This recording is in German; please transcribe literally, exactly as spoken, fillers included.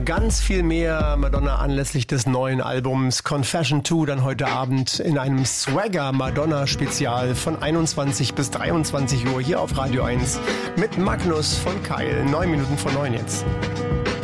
Ganz viel mehr Madonna anlässlich des neuen Albums Confession zwei dann heute Abend in einem Swagger Madonna Spezial von einundzwanzig bis dreiundzwanzig Uhr hier auf Radio eins mit Magnus von Keil. Neun Minuten vor neun jetzt.